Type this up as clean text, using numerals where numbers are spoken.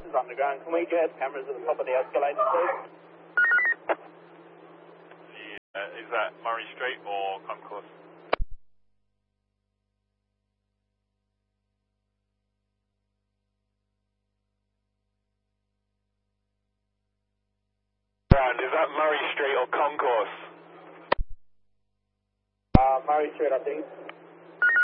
Congratulations underground. Can we get cameras at the top of the escalator, please? Is that Murray Street or Concourse? Is that Murray Street or Concourse? Murray Street, I think.